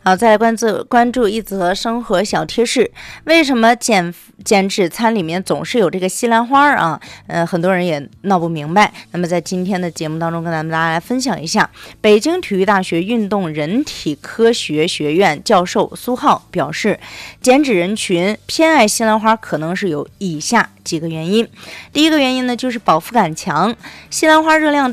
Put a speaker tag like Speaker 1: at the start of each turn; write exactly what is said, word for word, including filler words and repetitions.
Speaker 1: 好，再来关注关注一则生活小贴士。为什么减减脂餐里面总是有这个西兰花啊？呃，很多人也闹不明白。那么在今天的节目当中，跟咱们大家来分享一下。北京体育大学运动人体科学学院教授苏浩表示，减脂人群偏爱西兰花可能是有以下几个原因。第一个原因呢，就是饱腹感强。西兰花热量